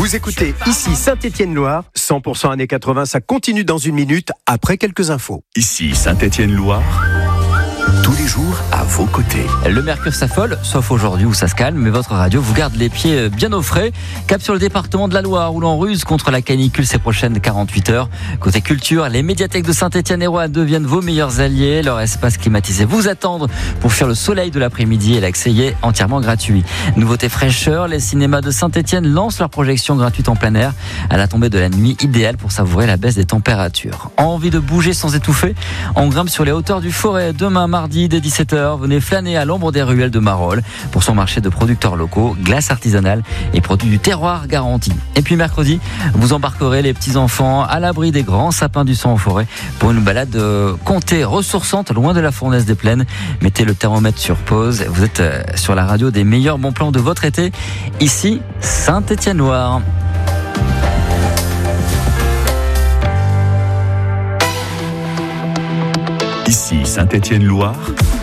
Vous écoutez ici Saint-Étienne-Loire, 100% années 80, ça continue dans une minute après quelques infos. Ici Saint-Étienne-Loire, tous les jours à vos côtés. Le mercure s'affole, sauf aujourd'hui où ça se calme, mais votre radio vous garde les pieds bien au frais. Cap sur le département de la Loire où l'on ruse contre la canicule ces prochaines 48 heures. Côté culture, les médiathèques de Saint-Étienne-et-Roanne deviennent vos meilleurs alliés. Leur espace climatisé vous attendent pour fuir le soleil de l'après-midi et l'accès y est entièrement gratuit. Nouveauté fraîcheur, les cinémas de Saint-Étienne lancent leur projection gratuite en plein air à la tombée de la nuit, idéale pour savourer la baisse des températures. Envie de bouger sans étouffer? On grimpe sur les hauteurs du Forêt demain mardi dès 17h. Venez flâner à l'ombre des ruelles de Marolles pour son marché de producteurs locaux, glace artisanale et produits du terroir garantis. Et puis mercredi, vous embarquerez les petits-enfants à l'abri des grands sapins du sang en forêt pour une balade comptée, ressourçante, loin de la fournaise des plaines. Mettez le thermomètre sur pause. Vous êtes sur la radio des meilleurs bons plans de votre été. Ici, Saint-Étienne-Loire. Ici Saint-Étienne-Loire,